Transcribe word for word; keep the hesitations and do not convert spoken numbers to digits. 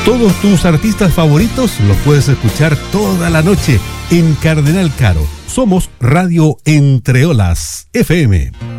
Todos tus artistas favoritos los puedes escuchar toda la noche en Cardenal Caro. Somos Radio Entre Olas F M.